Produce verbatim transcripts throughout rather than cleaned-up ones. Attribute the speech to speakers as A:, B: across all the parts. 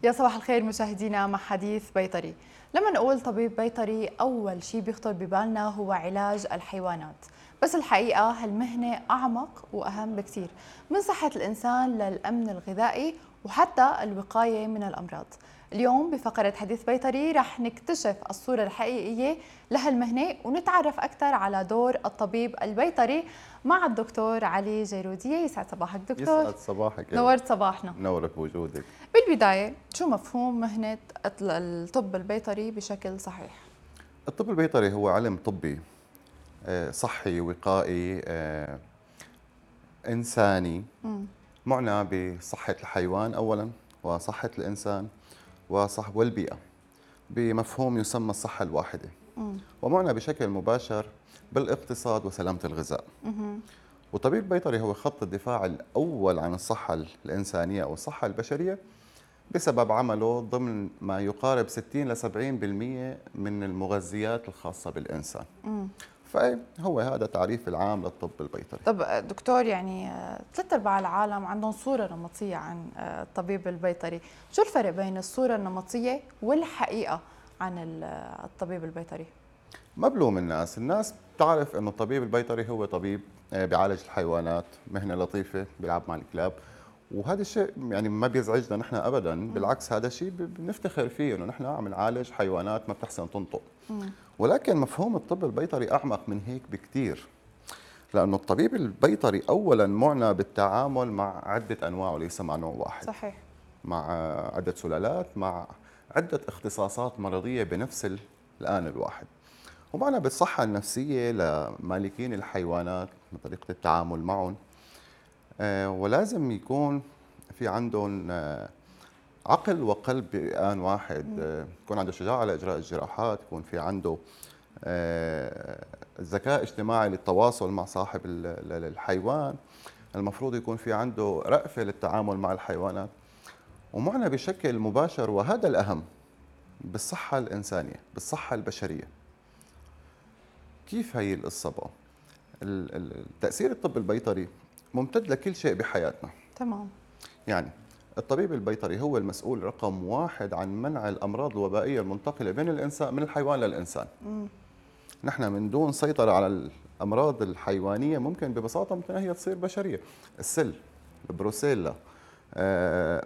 A: يا صباح الخير مشاهدينا مع حديث بيطري. لما نقول طبيب بيطري أول شيء بيخطر ببالنا هو علاج الحيوانات، بس الحقيقة هالمهنة أعمق وأهم بكثير، من صحة الإنسان للأمن الغذائي وحتى الوقاية من الأمراض. اليوم بفقرة حديث بيطري رح نكتشف الصورة الحقيقية لهالمهنة ونتعرف أكثر على دور الطبيب البيطري مع الدكتور علي جيرودية. يسعد صباحك دكتور.
B: يسعد صباحك.
A: نورت صباحنا.
B: نورك بوجودك.
A: بالبداية شو مفهوم مهنة الطب البيطري بشكل صحيح؟
B: الطب البيطري هو علم طبي صحي وقائي إنساني
A: مم.
B: معنى بصحة الحيوان أولا وصحة الإنسان وصح والبيئة بمفهوم يسمى الصحة الواحدة،
A: مم.
B: ومعنى بشكل مباشر بالاقتصاد وسلامة الغذاء.
A: مم.
B: والطبيب البيطري هو خط الدفاع الأول عن الصحة الإنسانية أو الصحة البشرية بسبب عمله ضمن ما يقارب ستين إلى سبعين بالمئة من المغذيات الخاصة بالإنسان.
A: مم.
B: فهو هذا تعريف العام للطب البيطري.
A: طب دكتور، يعني ثلاث ارباع العالم عندهم صورة نمطية عن الطبيب البيطري، شو الفرق بين الصورة النمطية والحقيقة عن الطبيب البيطري؟
B: ما بلوم الناس، الناس بتعرف انه الطبيب البيطري هو طبيب بيعالج الحيوانات، مهنة لطيفة، بيلعب مع الكلاب، وهذا الشيء يعني ما بيزعجنا نحن ابدا، بالعكس هذا الشيء بنفتخر فيه انه نحن عم نعالج حيوانات ما بتحسن تنطق. ولكن مفهوم الطب البيطري اعمق من هيك بكثير، لانه الطبيب البيطري اولا معنى بالتعامل مع عدة انواع وليس مع نوع واحد.
A: صحيح.
B: مع عدة سلالات، مع عدة اختصاصات مرضية بنفس الآن الواحد. ومعنا بالصحة النفسية لمالكين الحيوانات من طريقة التعامل معهم، آه ولازم يكون في عندهم آه عقل وقلب بآن واحد، آه يكون عنده شجاعة على إجراء الجراحات، يكون في عنده آه ذكاء اجتماعي للتواصل مع صاحب الحيوان، المفروض يكون في عنده رأفة للتعامل مع الحيوانات، ومعنا بشكل مباشر وهذا الأهم بالصحة الإنسانية، بالصحة البشرية. كيف هي القصة بقى؟ تأثير الطب البيطري ممتد لكل شيء بحياتنا.
A: تمام.
B: يعني الطبيب البيطري هو المسؤول رقم واحد عن منع الأمراض الوبائية المنتقلة بين الإنسان من الحيوان للإنسان. مم. نحن من دون سيطرة على الأمراض الحيوانية ممكن ببساطة ممكن هي تصير بشرية. السل، البروسيلا، آه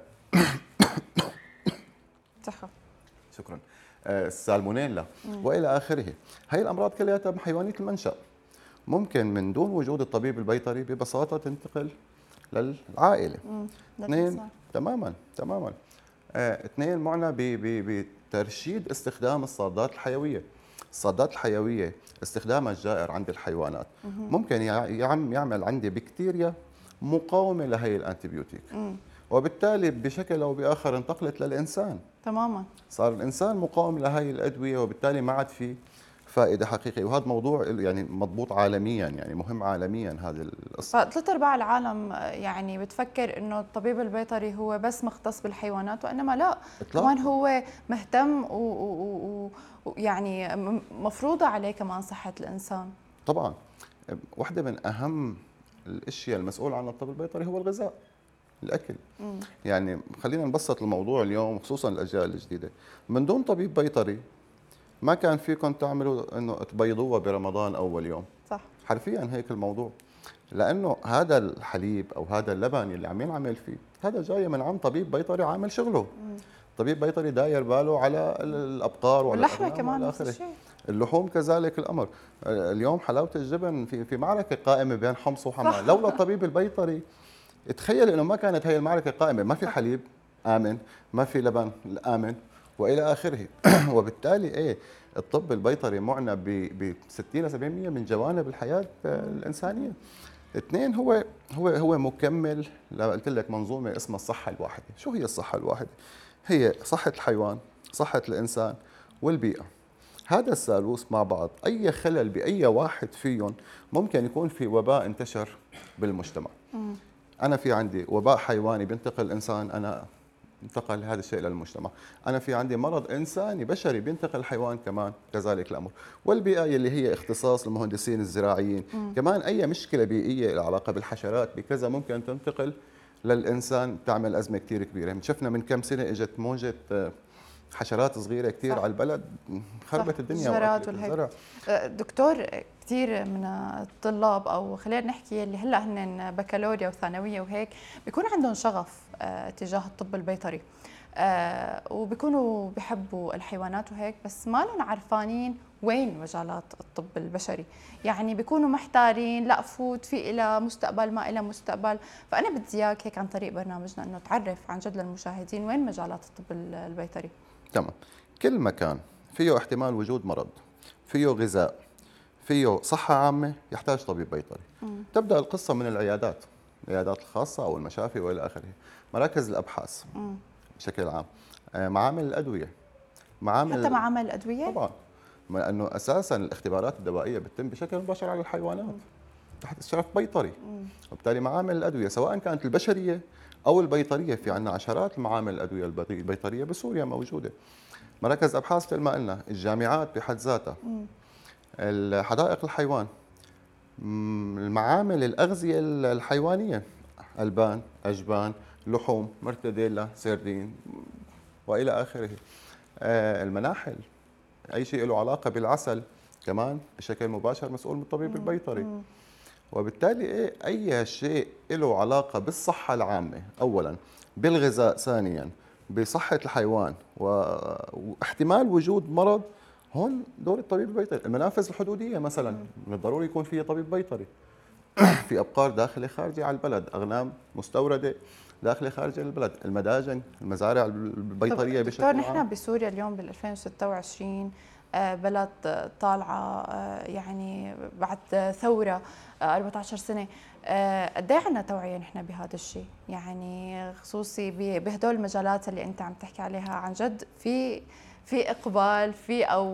A: صحة.
B: شكرا، السالمونيلا والى اخره. هي الامراض كلها حيوانيه المنشا، ممكن من دون وجود الطبيب البيطري ببساطه تنتقل للعائله. اثنين تماما تماما آه، اثنين معنا بترشيد استخدام الصادات الحيويه. الصادات الحيويه استخدامها الجائر عند الحيوانات مم. ممكن يعمل عندي بكتيريا مقاومه لهي الانتيبيوتيك، مم. وبالتالي بشكل او باخر انتقلت للانسان.
A: تماما.
B: صار الانسان مقاوم لهي الادويه وبالتالي ما عاد في فائده حقيقيه، وهذا موضوع يعني مضبوط عالميا، يعني مهم عالميا هذه القصه.
A: فثلاث ارباع العالم يعني بتفكر انه الطبيب البيطري هو بس مختص بالحيوانات، وانما لا، كمان هو مهتم ويعني مفروضه عليه كمان صحه الانسان.
B: طبعا واحده من اهم الاشياء المسؤول عنها الطب البيطري هو الغذاء، الاكل. مم. يعني خلينا نبسط الموضوع اليوم خصوصا الاجيال الجديده، من دون طبيب بيطري ما كان فيكم تعملوا انه تبيضوها برمضان اول يوم.
A: صح.
B: حرفيا هيك الموضوع، لانه هذا الحليب او هذا اللبن اللي عم ينعمل فيه هذا جاي من عند طبيب بيطري عامل شغله. مم. طبيب بيطري داير باله على الابقار
A: واللحمه كمان نفس الشيء،
B: اللحوم كذلك الامر. اليوم حلاوه الجبن في في معركه قائمه بين حمص وحماه، لولا الطبيب البيطري تخيل انه ما كانت هي المعركه قائمه، ما في حليب امن، ما في لبن امن والى اخره. وبالتالي ايه الطب البيطري معنى ب ستين إلى سبعين بالمئة من جوانب الحياه الانسانيه. اثنين هو هو هو مكمل، قلت لك منظومه اسمها الصحه الواحده. شو هي الصحه الواحده؟ هي صحه الحيوان، صحه الانسان والبيئه. هذا الثالوث مع بعض، اي خلل باي واحد فيهم ممكن يكون في وباء انتشر بالمجتمع. م. انا في عندي وباء حيواني بينتقل الانسان، انا انتقل هذا الشيء للمجتمع. انا في عندي مرض انساني بشري بينتقل الحيوان كمان كذلك الامر. والبيئه اللي هي اختصاص المهندسين الزراعيين، م. كمان اي مشكله بيئيه لها علاقه بالحشرات بكذا ممكن تنتقل للانسان بتعمل ازمه كثير كبيره. شفنا من كم سنه اجت موجه آه، حشرات صغيره كثير على البلد، خربت الدنيا
A: الزراعات
B: وأكلت
A: والهيك.
B: الزرع.
A: دكتور، كثير من الطلاب او خلينا نحكي اللي هلا هن بكالوريا وثانويه وهيك بيكون عندهم شغف آه، تجاه الطب البيطري، آه، وبيكونوا بيحبوا الحيوانات وهيك، بس ما لهم عرفانين وين مجالات الطب البشري، يعني بيكونوا محتارين، لا فوت في إلى مستقبل ما إلى مستقبل. فأنا بدي إياك هيك عن طريق برنامجنا إنه تعرف عن جد للمشاهدين وين مجالات الطب البيطري.
B: تمام. كل مكان فيه احتمال وجود مرض، فيه غذاء، فيه صحة عامة يحتاج طبيب بيطري.
A: مم.
B: تبدأ القصة من العيادات، العيادات الخاصة أو المشافي وإلى آخره، مراكز الأبحاث
A: مم.
B: بشكل عام، آه، معامل الأدوية، معامل
A: حتى معامل الأدوية؟
B: طبعا، لأنه أساسا الاختبارات الدوائية بتتم بشكل مباشر على الحيوانات
A: مم.
B: تحت إشراف بيطري.
A: مم.
B: وبالتالي معامل الأدوية سواء كانت البشرية أو البيطرية، في عندنا عشرات معامل الأدوية البيطري- البيطرية بسوريا موجودة. مراكز أبحاث مثل ما قلنا، الجامعات بحد ذاتها،
A: مم.
B: حدائق الحيوان، مم، المعامل الأغذية الحيوانية، ألبان، أجبان، لحوم، مرتديلا، سردين وإلى آخره. آه، المناحل، أي شيء له علاقة بالعسل كمان بشكل مباشر مسؤول من الطبيب البيطري.
A: مم.
B: وبالتالي إيه، أي شيء له علاقة بالصحة العامة أولا، بالغذاء ثانيا، بصحة الحيوان و- واحتمال وجود مرض، هون دور الطبيب البيطري. المنافذ الحدودية مثلا من الضروري يكون فيها طبيب بيطري. في أبقار داخلة خارجة على البلد، أغنام مستوردة داخلة خارجة البلد، المداجن، المزارع البيطرية
A: طب
B: بشكل
A: دكتور،
B: عام.
A: نحن بسوريا اليوم بال ألفين وستة وعشرين آه، بلد آه، طالعه آه، يعني بعد ثوره آه، أربعة عشر سنه، آه، قد ايه عندنا توعيه نحن بهذا الشيء؟ يعني خصوصي ب- بهدول المجالات اللي انت عم تحكي عليها، عن جد في في اقبال في او